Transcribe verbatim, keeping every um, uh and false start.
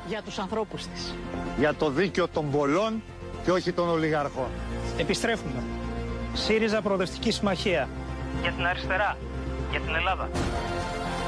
για τους ανθρώπους της. Για το δίκαιο των πολλών και όχι των ολιγαρχών. Επιστρέφουμε. ΣΥΡΙΖΑ Προοδευτική Συμμαχία. Για την αριστερά. Για την Ελλάδα.